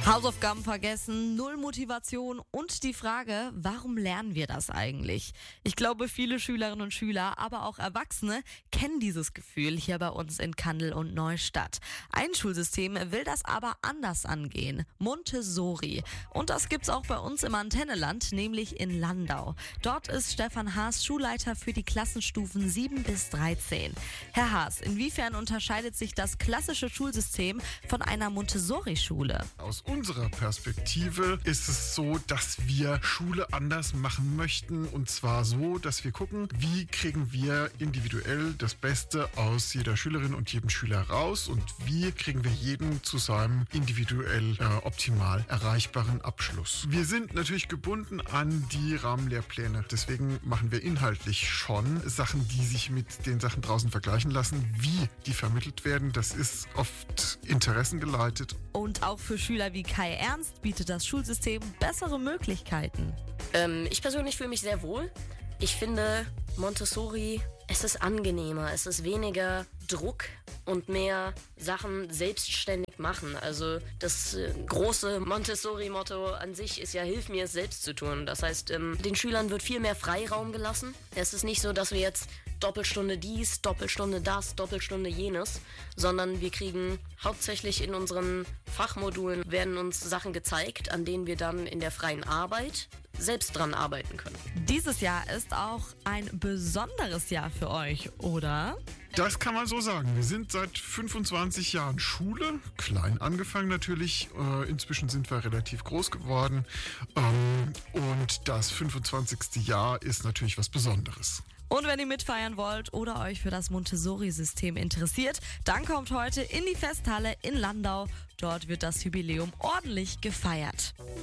Hausaufgaben vergessen, null Motivation und die Frage, warum lernen wir das eigentlich? Ich glaube, viele Schülerinnen und Schüler, aber auch Erwachsene kennen dieses Gefühl hier bei uns in Kandel und Neustadt. Ein Schulsystem will das aber anders angehen, Montessori. Und das gibt's auch bei uns im Antenneland, nämlich in Landau. Dort ist Stefan Haas Schulleiter für die Klassenstufen 7 bis 13. Herr Haas, inwiefern unterscheidet sich das klassische Schulsystem von einer Montessori-Schule? Aus unserer Perspektive ist es so, dass wir Schule anders machen möchten. Und zwar so, dass wir gucken, wie kriegen wir individuell das Beste aus jeder Schülerin und jedem Schüler raus und wie kriegen wir jeden zu seinem individuell optimal erreichbaren Abschluss. Wir sind natürlich gebunden an die Rahmenlehrpläne. Deswegen machen wir inhaltlich schon Sachen, die sich mit den Sachen draußen vergleichen lassen. Wie die vermittelt werden, das ist oft interessengeleitet. Und auch für Schüler wie Kai Ernst bietet das Schulsystem bessere Möglichkeiten. Ich persönlich fühle mich sehr wohl. Ich finde Montessori, es ist angenehmer, es ist weniger Druck und mehr Sachen selbstständig machen. Also das große Montessori-Motto an sich ist ja, hilf mir es selbst zu tun. Das heißt, den Schülern wird viel mehr Freiraum gelassen. Es ist nicht so, dass wir jetzt Doppelstunde dies, Doppelstunde das, Doppelstunde jenes, sondern wir kriegen hauptsächlich in unseren Fachmodulen werden uns Sachen gezeigt, an denen wir dann in der freien Arbeit selbst dran arbeiten können. Dieses Jahr ist auch ein besonderes Jahr für euch, oder? Das kann man so sagen. Wir sind seit 25 Jahren Schule, klein angefangen natürlich. Inzwischen sind wir relativ groß geworden. Und das 25. Jahr ist natürlich was Besonderes. Und wenn ihr mitfeiern wollt oder euch für das Montessori-System interessiert, dann kommt heute in die Festhalle in Landau. Dort wird das Jubiläum ordentlich gefeiert.